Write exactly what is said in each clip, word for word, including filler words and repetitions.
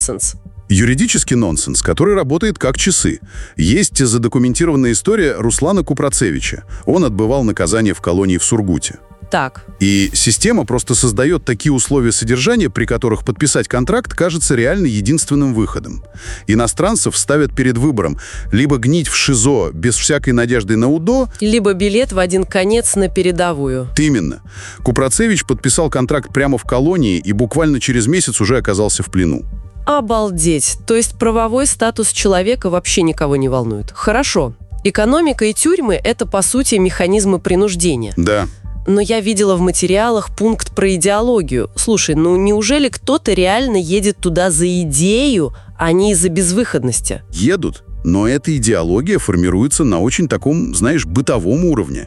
Сенс. Юридический нонсенс, который работает как часы. Есть задокументированная история Руслана Купрацевича. Он отбывал наказание в колонии в Сургуте. Так. И система просто создает такие условия содержания, при которых подписать контракт кажется реально единственным выходом. Иностранцев ставят перед выбором либо гнить в ШИЗО без всякой надежды на УДО, Либо билет в один конец на передовую. именно. Купрацевич подписал контракт прямо в колонии и буквально через месяц уже оказался в плену. Обалдеть. То есть правовой статус человека вообще никого не волнует. Хорошо. Экономика и тюрьмы – это, по сути, механизмы принуждения. Да. Но я видела в материалах пункт про идеологию. Слушай, ну неужели кто-то реально едет туда за идею, а не из-за безвыходности? Едут, но эта идеология формируется на очень таком, знаешь, бытовом уровне.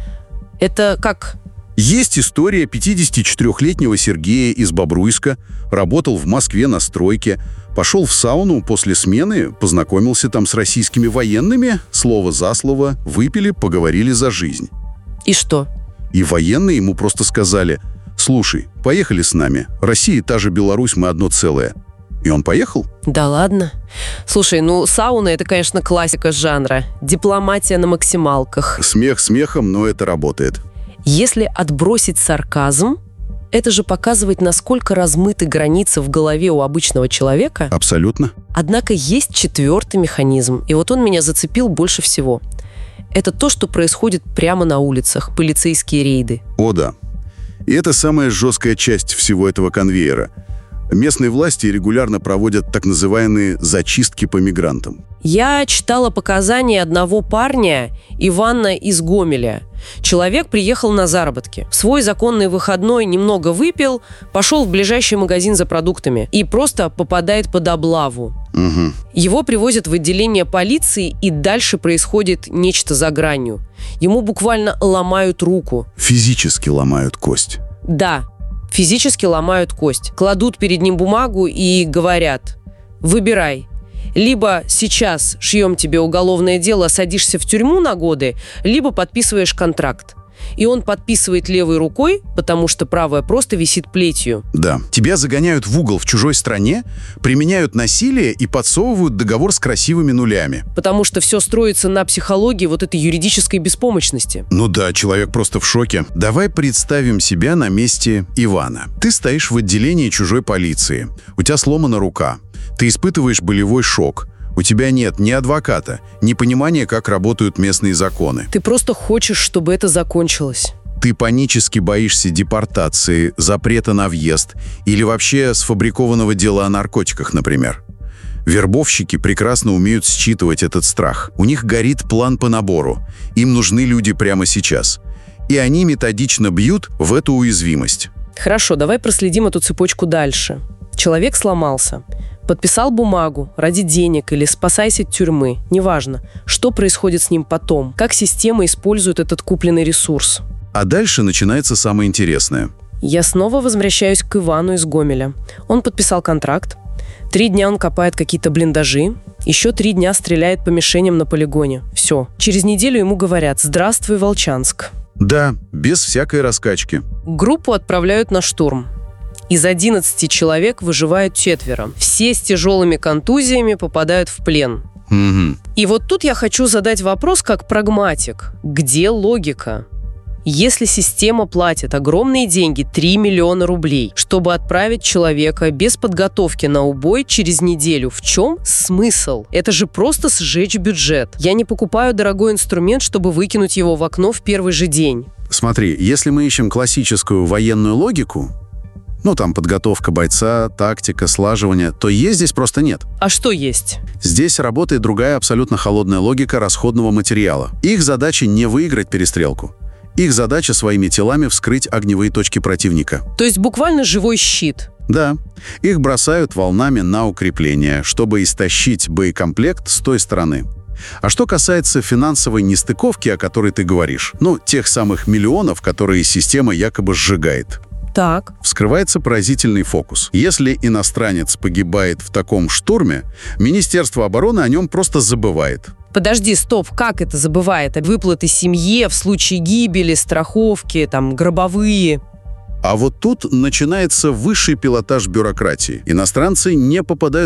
Это как? Есть история пятидесятичетырёхлетнего Сергея из Бобруйска, работал в Москве на стройке, пошел в сауну после смены, познакомился там с российскими военными, слово за слово, выпили, поговорили за жизнь. И что? И военные ему просто сказали: «Слушай, поехали с нами. Россия, та же Беларусь, мы одно целое». И он поехал. Да ладно. Слушай, ну сауна – это, конечно, классика жанра. Дипломатия на максималках. Смех смехом, но это работает. Если отбросить сарказм, это же показывает, насколько размыты границы в голове у обычного человека. Абсолютно. Однако есть четвертый механизм, и вот он меня зацепил больше всего. Это то, что происходит прямо на улицах, полицейские рейды. О да. И это самая жесткая часть всего этого конвейера. Местные власти регулярно проводят так называемые «зачистки по мигрантам». Я читала показания одного парня, Ивана из Гомеля. Человек приехал на заработки. В свой законный выходной немного выпил, пошел в ближайший магазин за продуктами и просто попадает под облаву. Угу. Его привозят в отделение полиции, и дальше происходит нечто за гранью. Ему буквально ломают руку. Физически ломают кость. Да, физически ломают кость. Кладут перед ним бумагу и говорят: выбирай. Либо сейчас шьем тебе уголовное дело, садишься в тюрьму на годы, либо подписываешь контракт. И он подписывает левой рукой, потому что правая просто висит плетью. Да. Тебя загоняют в угол в чужой стране, применяют насилие и подсовывают договор с красивыми нулями. Потому что все строится на психологии вот этой юридической беспомощности. Ну да, человек просто в шоке. Давай представим себя на месте Ивана. Ты стоишь в отделении чужой полиции. У тебя сломана рука. Ты испытываешь болевой шок. У тебя нет ни адвоката, ни понимания, как работают местные законы. Ты просто хочешь, чтобы это закончилось. Ты панически боишься депортации, запрета на въезд или вообще сфабрикованного дела о наркотиках, например. Вербовщики прекрасно умеют считывать этот страх. У них горит план по набору. Им нужны люди прямо сейчас. И они методично бьют в эту уязвимость. Хорошо, давай проследим эту цепочку дальше. Человек сломался. Подписал бумагу ради денег или спасайся от тюрьмы. Неважно, что происходит с ним потом, как система использует этот купленный ресурс. А дальше начинается самое интересное. Я снова возвращаюсь к Ивану из Гомеля. Он подписал контракт. Три дня он копает какие-то блиндажи. Еще три дня стреляет по мишеням на полигоне. Все. Через неделю ему говорят: «Здравствуй, Волчанск». Да, без всякой раскачки. Группу отправляют на штурм. Из одиннадцати человек выживают четверо. Все с тяжелыми контузиями попадают в плен. Угу. И вот тут я хочу задать вопрос как прагматик. Где логика? Если система платит огромные деньги, три миллиона рублей, чтобы отправить человека без подготовки на убой через неделю, в чем смысл? Это же просто сжечь бюджет. Я не покупаю дорогой инструмент, чтобы выкинуть его в окно в первый же день. Смотри, если мы ищем классическую военную логику, ну там подготовка бойца, тактика, слаживание, то есть здесь просто нет. А что есть? Здесь работает другая абсолютно холодная логика расходного материала. Их задача не выиграть перестрелку. Их задача своими телами вскрыть огневые точки противника. То есть буквально живой щит. Да. Их бросают волнами на укрепление, чтобы истощить боекомплект с той стороны. А что касается финансовой нестыковки, о которой ты говоришь, ну, тех самых миллионов, которые система якобы сжигает, Так. вскрывается поразительный фокус. Если иностранец погибает в таком штурме, Министерство обороны о нем просто забывает. Подожди, стоп, как это забывает? Выплаты семье в случае гибели, страховки, там, гробовые. А вот тут начинается высший пилотаж бюрократии. Иностранцы не попадают